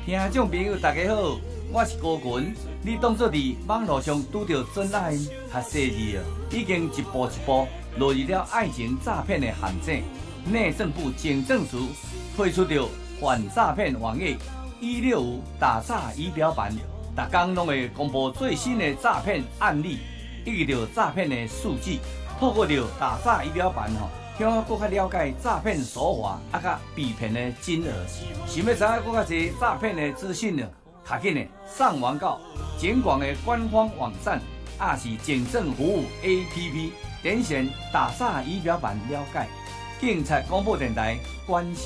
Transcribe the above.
听众朋友大家好，我是高群。你当作伫网络上拄到真爱较细字哦，已经一步一步落入了爱情诈骗的陷阱。内政部警政署推出了反诈骗网页165打诈仪表板，逐天拢会公布最新的诈骗案例，以及着诈骗的数据。透过着打诈仪表板听我更加了解诈骗手法，甲被骗的金额。想要知影更加侪诈骗的资讯呢？赶紧的上网到警广的官方网站，是警政服务 APP， 点选打诈仪表板了解。警察广播电台关心。